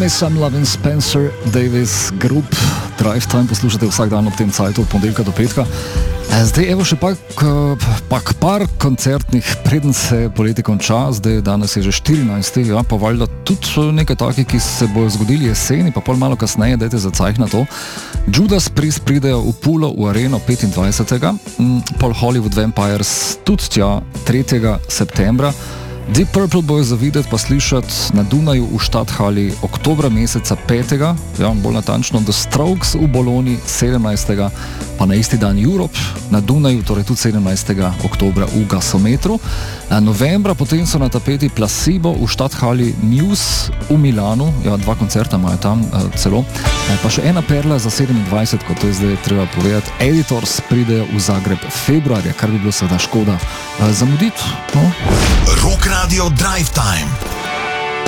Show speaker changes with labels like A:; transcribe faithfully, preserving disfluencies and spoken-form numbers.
A: Me Some Lovin' Spencer Davis Group. Drive Time poslušate vsak dan ob tem cajtu od ponedeljka do petka. Zdaj evo še pak, pak par koncertnih, preden se poletje konča, zdaj danes je že štirinajsti, ja, pa valjda tudi nekaj takih, ki se bojo zgodili jeseni, pa pol malo kasneje, dajte za cajh na to. Judas Priest pridejo v Pulo v Areno petindvajsetega Pol Hollywood Vampires tudi tja tretjega septembra. Deep Purple bojo zavideti pa slišati na Dunaju v Stadthali oktobra meseca petega Ja, bolj natančno The Strokes v Bologni sedemnajstega pa na isti dan Europe na Dunaju, torej tudi sedemnajstega oktobra v Gasometru. Novembra potem so na tapeti Placebo v Stadthali Muse v Milanu, ja, dva koncerta imajo tam uh, celo. Pa še ena perla za sedemindvajset, kot to je zdaj treba povedati. Editors pridejo v Zagreb februarja, kar bi bilo seveda škoda uh, zamuditi. No?
B: Rock Radio Drive Time.